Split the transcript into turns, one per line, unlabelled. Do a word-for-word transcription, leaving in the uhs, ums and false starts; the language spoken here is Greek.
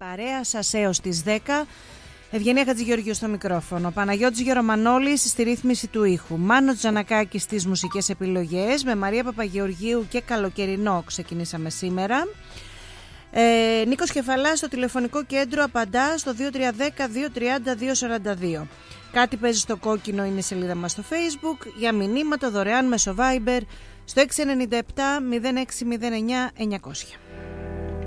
παρέα σας έως τις δέκα. Ευγενία Χατζηγεωργίου στο μικρόφωνο, Παναγιώτης Γερομανόλης στη ρύθμιση του ήχου, Μάνος Τζανακάκης στις μουσικές επιλογές. Με Μαρία Παπαγεωργίου και καλοκαιρινό ξεκινήσαμε σήμερα. ε, Νίκος Κεφαλάς στο τηλεφωνικό κέντρο απαντά στο δύο τρία ένα μηδέν δύο τρία μηδέν δύο τέσσερα δύο. Κάτι παίζει στο κόκκινο είναι η σελίδα μας στο Facebook. Για μηνύματα δωρεάν μέσω Viber στο έξι εννιά επτά μηδέν έξι μηδέν εννιά εννιακόσια.